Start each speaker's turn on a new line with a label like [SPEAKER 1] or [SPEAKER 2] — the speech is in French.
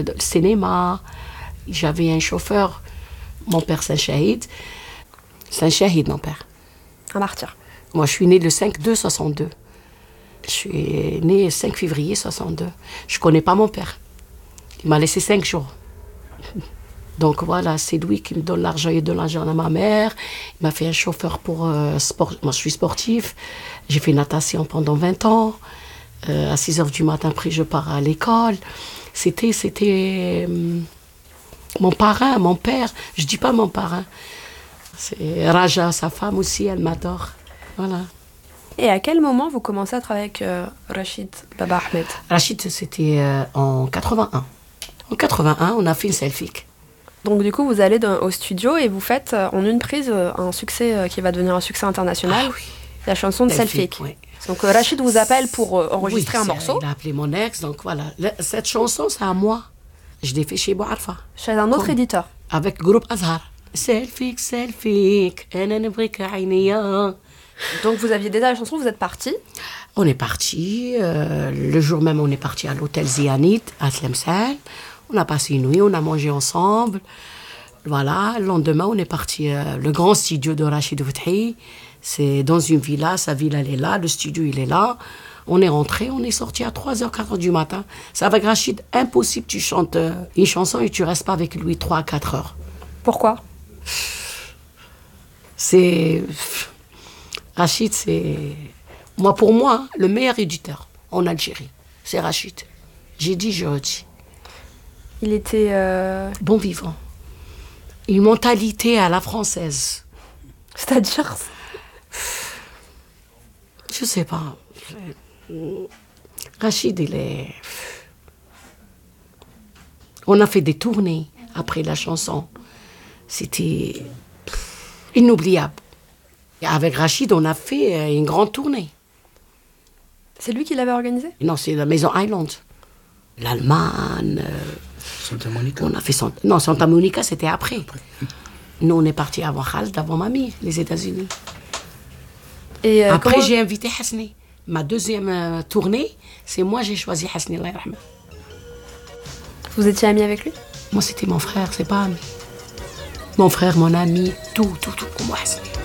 [SPEAKER 1] le cinéma. J'avais un chauffeur. Mon père, c'est un shahid. C'est un shahid, mon père.
[SPEAKER 2] Un martyr.
[SPEAKER 1] Moi, je suis née le 5/2/62. Je suis née le 5 février 62. Je ne connais pas mon père. Il m'a laissé 5 jours. Donc voilà, c'est lui qui me donne l'argent. Il donne l'argent à ma mère. Il m'a fait un chauffeur pour sport. Moi, je suis sportif. J'ai fait natation pendant 20 ans. À 6 heures du matin, après, je pars à l'école. C'était mon parrain, mon père. Je ne dis pas mon parrain. C'est Raja, sa femme aussi, elle m'adore. Voilà.
[SPEAKER 2] Et à quel moment vous commencez à travailler avec Rachid Baba Ahmed?
[SPEAKER 1] Rachid, c'était en 81. En 81, on a fait une selfie.
[SPEAKER 2] Donc du coup, vous allez au studio et vous faites en une prise un succès qui va devenir un succès international.
[SPEAKER 1] Ah oui.
[SPEAKER 2] La chanson de Selfie.
[SPEAKER 1] Oui.
[SPEAKER 2] Donc Rachid vous appelle pour enregistrer un morceau.
[SPEAKER 1] Il a appelé mon ex, donc voilà. Cette chanson, c'est à moi. Je l'ai fait chez Bouarfa.
[SPEAKER 2] Chez un autre éditeur.
[SPEAKER 1] Avec le groupe Azhar. Selfie, selfie,
[SPEAKER 2] Donc vous aviez déjà la chanson, vous êtes parti.
[SPEAKER 1] On est parti. Le jour même, on est parti à l'hôtel Zianit, à Tlemcen. On a passé une nuit, on a mangé ensemble. Voilà, le lendemain, on est parti. Le grand studio de Rachid Fouthi, c'est dans une villa. Sa villa, elle est là. Le studio, il est là. On est rentré, on est sorti à 3h, 4h du matin. C'est avec Rachid, impossible, tu chantes une chanson et tu restes pas avec lui 3 à 4 heures.
[SPEAKER 2] Pourquoi?
[SPEAKER 1] Rachid, c'est... Pour moi, le meilleur éditeur en Algérie, c'est Rachid. J'ai dit, je redis.
[SPEAKER 2] Il était...
[SPEAKER 1] Bon vivant. Une mentalité à la française.
[SPEAKER 2] C'est-à-dire?
[SPEAKER 1] Je sais pas. Rachid, il est... On a fait des tournées après la chanson. C'était inoubliable. Et avec Rachid, on a fait une grande tournée.
[SPEAKER 2] C'est lui qui l'avait organisé?
[SPEAKER 1] Non, c'est la Maison Island. L'Allemagne...
[SPEAKER 3] Santa Monica.
[SPEAKER 1] On a fait Non, Santa Monica, c'était après. Nous, on est partis avant Khaled, avant mamie, les États-Unis.
[SPEAKER 2] Et
[SPEAKER 1] après,
[SPEAKER 2] comment...
[SPEAKER 1] j'ai invité Hasni. Ma deuxième tournée, c'est moi, j'ai choisi Hasni, Allah yarhamah.
[SPEAKER 2] Vous étiez ami avec lui?
[SPEAKER 1] Moi, c'était mon frère, c'est pas ami. Mon frère, mon ami, tout, pour moi, Hasni.